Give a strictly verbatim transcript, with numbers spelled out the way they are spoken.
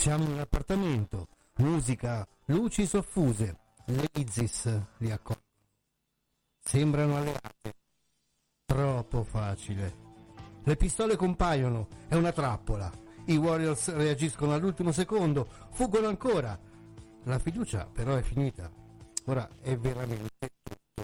Siamo in un appartamento, musica, luci soffuse, le Isis li accolgono. Sembrano alleate. Troppo facile. Le pistole compaiono, è una trappola. I Warriors reagiscono all'ultimo secondo, fuggono ancora. La fiducia però è finita. Ora è veramente